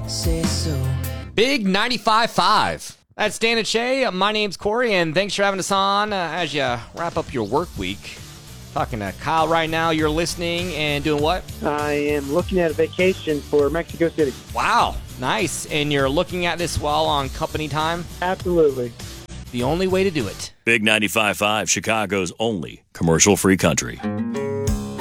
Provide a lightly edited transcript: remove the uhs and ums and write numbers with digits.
say so. Big 95.5. That's Dan and Shay. My name's Corey, and thanks for having us on as you wrap up your work week. Talking to Kyle right now. You're listening and doing what? I am looking at a vacation for Mexico City. Wow, nice. And you're looking at this while on company time? Absolutely. The only way to do it. Big 95.5, Chicago's only commercial-free country.